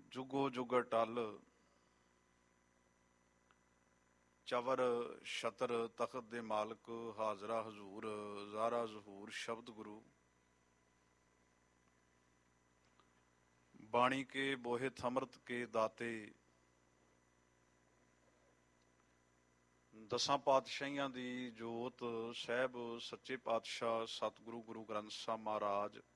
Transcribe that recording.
ਜੁਗੋ ਜੁਗ ਅਟਲ, ਚਵਰ ਛਤਰ ਤਖਤ ਦੇ ਮਾਲਕ, ਹਾਜ਼ਰਾ ਹਜ਼ੂਰ ਜ਼ਾਰਾ ਜ਼ਹੂਰ ਸ਼ਬਦ ਗੁਰੂ। ਬਾਣੀ ਕੇ ਬੋਹਿਤ ਅੰਮ੍ਰਿਤ ਕੇ ਦਾਤੇ, ਦਸਾਂ ਪਾਤਸ਼ਾਹੀਆਂ ਦੀ ਜੋਤ ਸਾਹਿਬ ਸੱਚੇ ਪਾਤਸ਼ਾਹ ਸਤਿਗੁਰੂ ਗੁਰੂ ਗ੍ਰੰਥ ਸਾਹਿਬ ਮਹਾਰਾਜ